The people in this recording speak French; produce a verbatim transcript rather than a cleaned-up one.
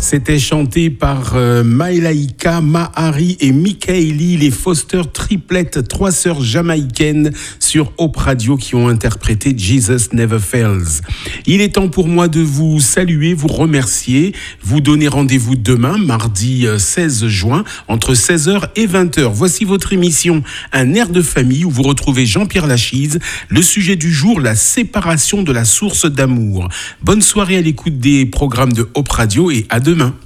C'était chanté par euh, Malaika, Mahari et Mikaeli, les Foster triplettes, trois sœurs jamaïcaines sur Hope Radio qui ont interprété Jesus Never Fails. Il est temps pour moi de vous saluer, vous remercier, vous donner rendez-vous demain, mardi seize juin, entre seize heures et vingt heures. Voici votre émission Un air de famille où vous retrouvez Jean-Pierre Lachise. Le sujet du jour, la séparation de la source d'amour. Bonne soirée à l'écoute des programmes de Hope Radio et à demain.